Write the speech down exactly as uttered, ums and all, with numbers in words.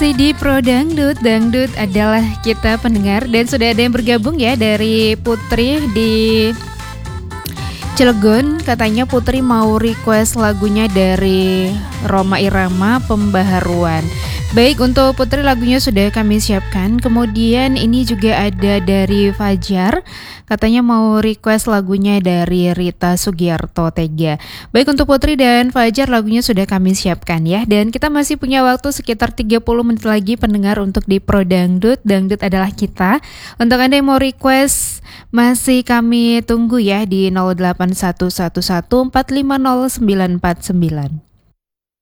Masih di Pro Dangdut, Dangdut adalah kita pendengar. Dan sudah ada yang bergabung ya dari Putri di Cilegon. Katanya Putri mau request lagunya dari Rhoma Irama, Pembaharuan. Baik, untuk Putri lagunya sudah kami siapkan. Kemudian ini juga ada dari Fajar, katanya mau request lagunya dari Rita Sugiarto Tega. Baik, untuk Putri dan Fajar lagunya sudah kami siapkan ya. Dan kita masih punya waktu sekitar tiga puluh menit lagi pendengar untuk di Pro Dangdut. Dangdut adalah kita. Untuk Anda yang mau request masih kami tunggu ya di nol delapan satu satu satu empat lima nol sembilan empat sembilan.